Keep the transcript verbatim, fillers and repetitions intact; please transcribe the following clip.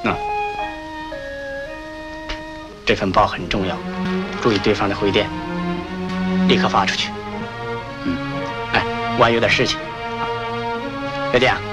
嗯，这份报很重要，注意对方的回电，立刻发出去。嗯，哎，我还有点事情，再见啊。